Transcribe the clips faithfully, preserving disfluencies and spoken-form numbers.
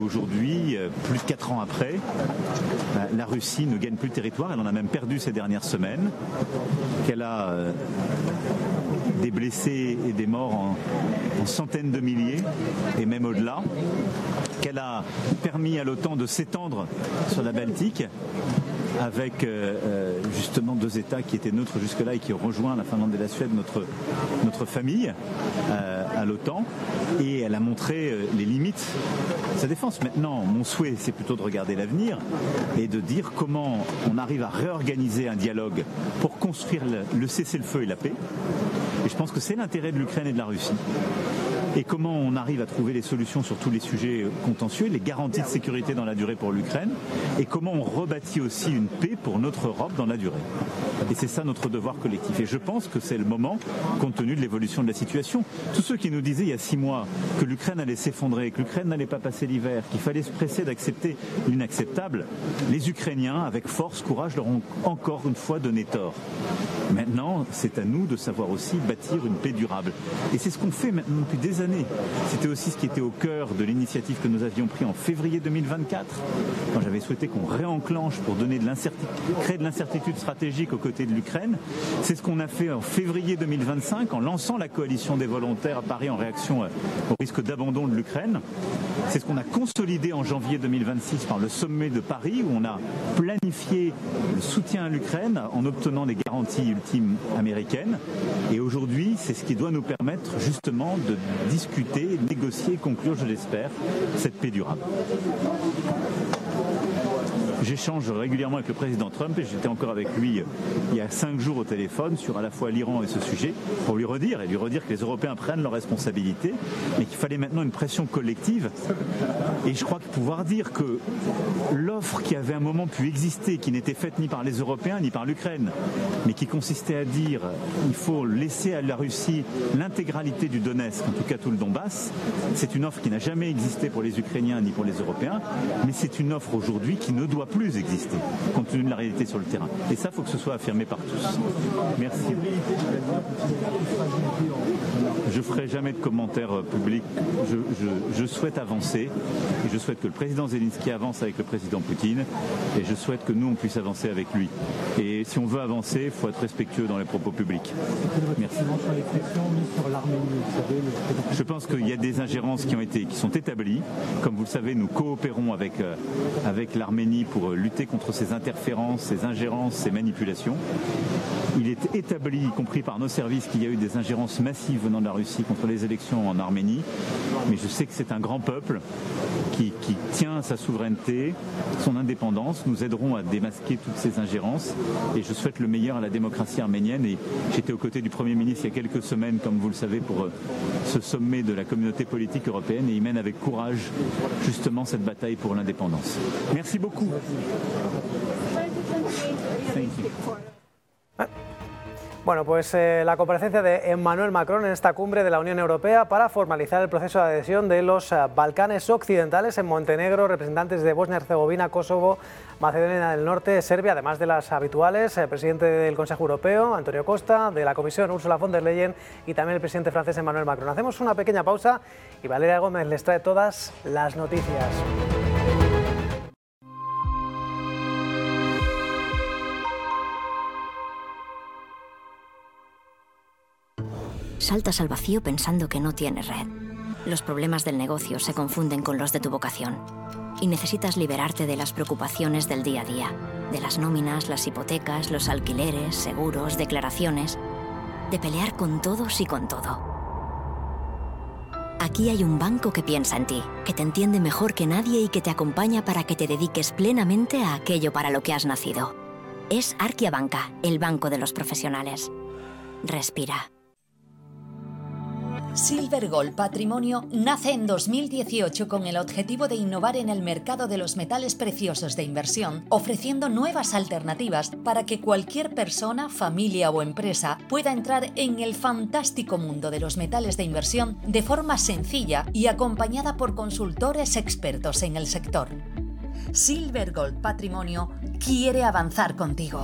Aujourd'hui, plus de quatre ans après, la Russie ne gagne plus de territoire, elle en a même perdu ces dernières semaines, qu'elle a des blessés et des morts en, en centaines de milliers et même au-delà, qu'elle a permis à l'OTAN de s'étendre sur la Baltique avec euh, justement deux États qui étaient neutres jusque-là et qui ont rejoint la Finlande et la Suède, notre, notre famille euh, à l'OTAN, et elle a montré euh, les limites de sa défense. Maintenant, mon souhait, c'est plutôt de regarder l'avenir et de dire comment on arrive à réorganiser un dialogue pour construire le, le cessez-le-feu et la paix. Et je pense que c'est l'intérêt de l'Ukraine et de la Russie. Et comment on arrive à trouver les solutions sur tous les sujets contentieux, les garanties de sécurité dans la durée pour l'Ukraine, et comment on rebâtit aussi une paix pour notre Europe dans la durée. Et c'est ça notre devoir collectif. Et je pense que c'est le moment, compte tenu de l'évolution de la situation. Tous ceux qui nous disaient il y a six mois que l'Ukraine allait s'effondrer, que l'Ukraine n'allait pas passer l'hiver, qu'il fallait se presser d'accepter l'inacceptable, les Ukrainiens, avec force, courage, leur ont encore une fois donné tort. Maintenant, c'est à nous de savoir aussi bâtir une paix durable. Et c'est ce qu'on fait maintenant depuis des années. C'était aussi ce qui était au cœur de l'initiative que nous avions prise en février deux mille vingt-quatre, quand j'avais souhaité qu'on réenclenche pour donner de l'incertitude, créer de l'incertitude stratégique aux côtés de l'Ukraine. C'est ce qu'on a fait en février deux mille vingt-cinq en lançant la coalition des volontaires à Paris en réaction au risque d'abandon de l'Ukraine. C'est ce qu'on a consolidé en janvier deux mille vingt-six par le sommet de Paris, où on a planifié le soutien à l'Ukraine en obtenant des garanties ultimes américaines. Et aujourd'hui, c'est ce qui doit nous permettre justement de discuter, négocier, conclure, je l'espère, cette paix durable. J'échange régulièrement avec le président Trump et j'étais encore avec lui il y a cinq jours au téléphone sur à la fois l'Iran et ce sujet pour lui redire et lui redire que les Européens prennent leurs responsabilités mais qu'il fallait maintenant une pression collective. Et je crois que pouvoir dire que l'offre qui avait un moment pu exister, qui n'était faite ni par les Européens ni par l'Ukraine, mais qui consistait à dire il faut laisser à la Russie l'intégralité du Donetsk, en tout cas tout le Donbass, c'est une offre qui n'a jamais existé pour les Ukrainiens ni pour les Européens, mais c'est une offre aujourd'hui qui ne doit plus exister, compte tenu de la réalité sur le terrain. Et ça, il faut que ce soit affirmé par tous. Merci. Je ne ferai jamais de commentaires publics. Je, je, je souhaite avancer et je souhaite que le président Zelensky avance avec le président Poutine et je souhaite que nous, on puisse avancer avec lui. Et si on veut avancer, il faut être respectueux dans les propos publics. Merci. Je pense qu'il y a des ingérences qui ont été, qui sont établies. Comme vous le savez, nous coopérons avec, euh, avec l'Arménie pour lutter contre ces interférences, ces ingérences, ces manipulations. Il est établi, y compris par nos services, qu'il y a eu des ingérences massives venant de la Russie contre les élections en Arménie. Mais je sais que c'est un grand peuple qui, qui tient sa souveraineté, son indépendance. Nous aiderons à démasquer toutes ces ingérences. Et je souhaite le meilleur à la démocratie arménienne. Et j'étais aux côtés du Premier ministre il y a quelques semaines, comme vous le savez, pour ce sommet de la communauté politique européenne. Et il mène avec courage, justement, cette bataille pour l'indépendance. Merci beaucoup. Thank you. Bueno, pues eh, la comparecencia de Emmanuel Macron en esta cumbre de la Unión Europea para formalizar el proceso de adhesión de los uh, Balcanes Occidentales. En Montenegro, representantes de Bosnia-Herzegovina, Kosovo, Macedonia del Norte, Serbia, además de las habituales, el presidente del Consejo Europeo, Antonio Costa, de la Comisión, Ursula von der Leyen, y también el presidente francés, Emmanuel Macron. Hacemos una pequeña pausa y Valeria Gómez les trae todas las noticias. Saltas al vacío pensando que no tienes red. Los problemas del negocio se confunden con los de tu vocación. Y necesitas liberarte de las preocupaciones del día a día. De las nóminas, las hipotecas, los alquileres, seguros, declaraciones. De pelear con todos y con todo. Aquí hay un banco que piensa en ti, que te entiende mejor que nadie y que te acompaña para que te dediques plenamente a aquello para lo que has nacido. Es Arkia Banca, el banco de los profesionales. Respira. Silver Gold Patrimonio nace en dos mil dieciocho con el objetivo de innovar en el mercado de los metales preciosos de inversión, ofreciendo nuevas alternativas para que cualquier persona, familia o empresa pueda entrar en el fantástico mundo de los metales de inversión de forma sencilla y acompañada por consultores expertos en el sector. Silver Gold Patrimonio quiere avanzar contigo.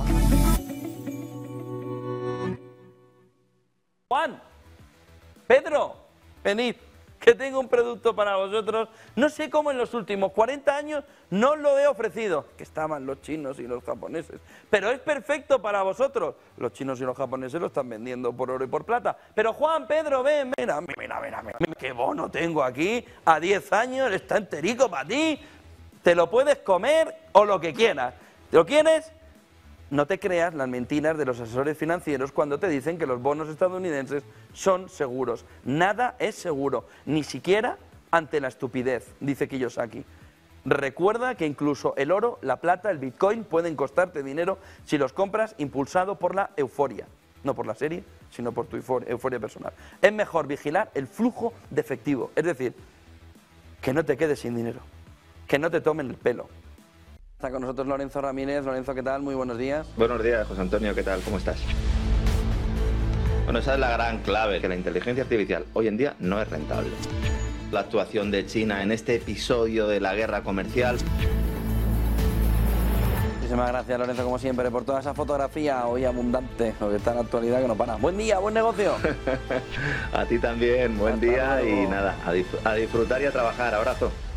Juan, Pedro, venid. que tengo un producto para vosotros. No sé cómo en los últimos cuarenta años no os lo he ofrecido, que estaban los chinos y los japoneses, pero es perfecto para vosotros. Los chinos y los japoneses lo están vendiendo por oro y por plata. Pero Juan, Pedro, ven, mira, mira, mira, mira, mira qué bono tengo aquí, a diez años, está enterico para ti, te lo puedes comer o lo que quieras. ¿Lo quieres? No te creas las mentiras de los asesores financieros cuando te dicen que los bonos estadounidenses son seguros. Nada es seguro, ni siquiera ante la estupidez, dice Kiyosaki. Recuerda que incluso el oro, la plata, el bitcoin pueden costarte dinero si los compras impulsado por la euforia. No por la serie, sino por tu euforia personal. Es mejor vigilar el flujo de efectivo, es decir, que no te quedes sin dinero, que no te tomen el pelo. Está con nosotros Lorenzo Ramírez. Lorenzo, ¿qué tal? Muy buenos días. Buenos días, José Antonio, ¿qué tal? ¿Cómo estás? Bueno, esa es la gran clave, que la inteligencia artificial hoy en día no es rentable. La actuación de China en este episodio de la guerra comercial. Muchísimas gracias, Lorenzo, como siempre, por toda esa fotografía hoy abundante, lo que está en la actualidad que no para. Buen día, buen negocio. A ti también, buen Hasta día luego. Y nada, a disfrutar y a trabajar. Abrazo.